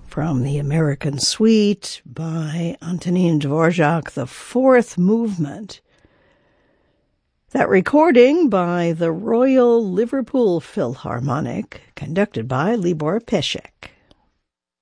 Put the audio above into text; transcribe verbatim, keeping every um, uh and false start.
from the American Suite by Antonin Dvorak, the fourth movement. That recording by the Royal Liverpool Philharmonic, conducted by Libor Pesek.